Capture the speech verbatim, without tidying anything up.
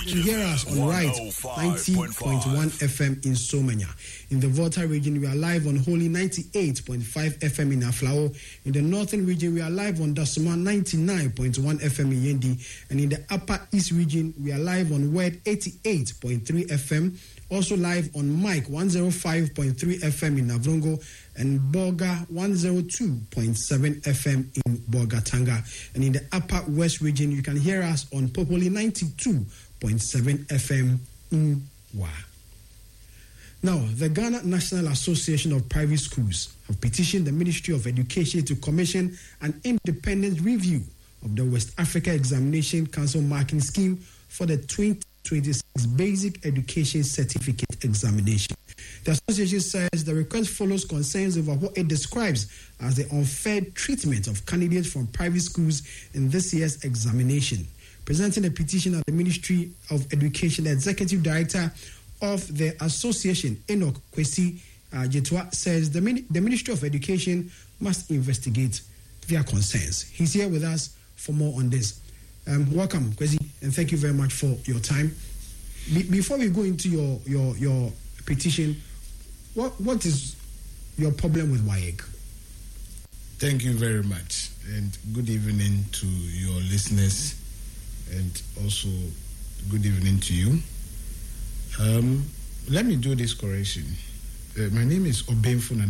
You hear us on Right ninety point one F M in Somanya. In the Volta region, we are live on Holy ninety-eight point five F M in Aflao. In the Northern region, we are live on Dasuma ninety-nine point one F M in Yendi. And in the Upper East region, we are live on Word eighty-eight point three F M. Also live on Mike one oh five point three F M in Navrongo and Borga one oh two point seven F M in Borgatanga. And in the Upper West region, you can hear us on Popoli ninety-two point seven F M in Wa. Now, the Ghana National Association of Private Schools have petitioned the Ministry of Education to commission an independent review of the West Africa Examination Council marking scheme for the twenty twenty-six Basic Education Certificate Examination. The association says the request follows concerns over what it describes as the unfair treatment of candidates from private schools in this year's examination. Presenting a petition at the Ministry of Education, the Executive Director of the association, Enoch Kwesi uh, Jetwa, says the, Min- the Ministry of Education must investigate their concerns. He's here with us for more on this. Um, welcome, Kwesi, and thank you very much for your time. Be- before we go into your your your petition, what what is your problem with W A E C? Thank you very much, and good evening to your listeners, and also good evening to you. Um, let me do this correction. Uh, my name is Obemfo Nana